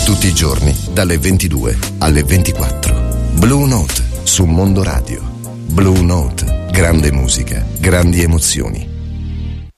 Tutti i giorni, dalle 22 alle 24. Blue Note su Mondo Radio. Blue Note, grande musica, grandi emozioni.